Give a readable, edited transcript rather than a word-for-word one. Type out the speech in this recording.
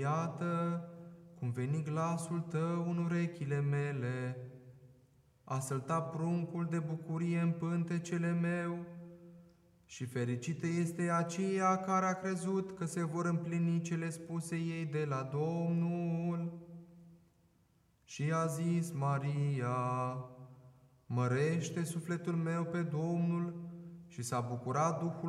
iată, cum veni glasul tău în urechile mele. A săltat pruncul de bucurie în pântecele meu și fericită este aceea care a crezut că se vor împlini cele spuse ei de la Domnul. Și a zis Maria: mărește sufletul meu pe Domnul și s-a bucurat Duhul